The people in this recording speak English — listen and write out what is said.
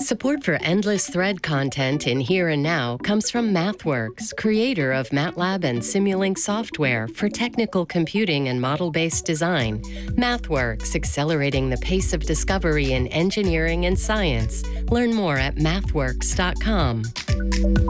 Support for endless thread content in Here and Now comes from MathWorks, creator of MATLAB and Simulink software for technical computing and model-based design. MathWorks, accelerating the pace of discovery in engineering and science. Learn more at mathworks.com.